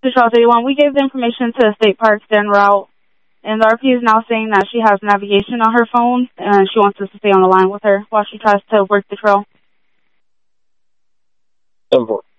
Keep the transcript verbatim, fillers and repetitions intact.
Charles eighty-one, we gave the information to the state parks en route, and the R P is now saying that she has navigation on her phone, and she wants us to stay on the line with her while she tries to work the trail. ten four.